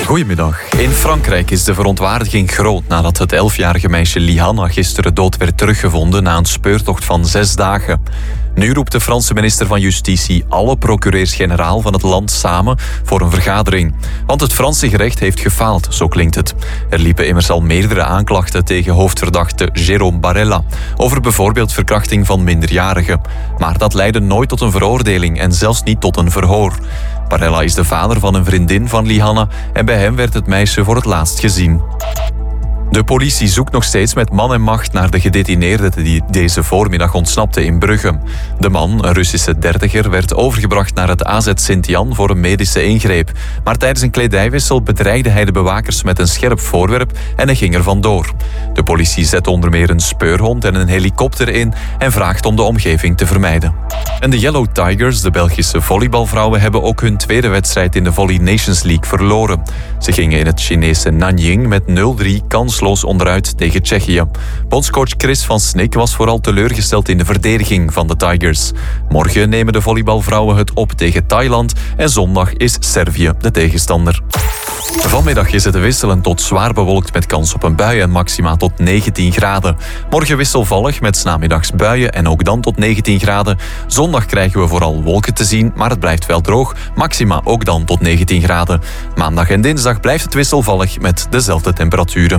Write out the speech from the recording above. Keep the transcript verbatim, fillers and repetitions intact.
Goedemiddag. In Frankrijk is de verontwaardiging groot nadat het elfjarige meisje Lihanna gisteren dood werd teruggevonden na een speurtocht van zes dagen. Nu roept de Franse minister van Justitie alle procureurs-generaal van het land samen voor een vergadering. Want het Franse gerecht heeft gefaald, zo klinkt het. Er liepen immers al meerdere aanklachten tegen hoofdverdachte Jérôme Barella over bijvoorbeeld verkrachting van minderjarigen. Maar dat leidde nooit tot een veroordeling en zelfs niet tot een verhoor. Barella is de vader van een vriendin van Lihanna en bij hem werd het meisje voor het laatst gezien. De politie zoekt nog steeds met man en macht naar de gedetineerde die deze voormiddag ontsnapte in Brugge. De man, een Russische dertiger, werd overgebracht naar het A Z Sint-Jan voor een medische ingreep. Maar tijdens een kledijwissel bedreigde hij de bewakers met een scherp voorwerp en hij ging er vandoor. De politie zet onder meer een speurhond en een helikopter in en vraagt om de omgeving te vermijden. En de Yellow Tigers, de Belgische volleybalvrouwen, hebben ook hun tweede wedstrijd in de Volley Nations League verloren. Ze gingen in het Chinese Nanjing met nul drie kansloos onderuit tegen Tsjechië. Bondscoach Chris van Snik was vooral teleurgesteld in de verdediging van de Tigers. Morgen nemen de volleybalvrouwen het op tegen Thailand en zondag is Servië de tegenstander. Vanmiddag is het wisselend tot zwaar bewolkt met kans op een bui en maxima tot negentien graden. Morgen wisselvallig met 's namiddags buien en ook dan tot negentien graden. Zondag krijgen we vooral wolken te zien, maar het blijft wel droog. Maxima ook dan tot negentien graden. Maandag en dinsdag blijft het wisselvallig met dezelfde temperaturen.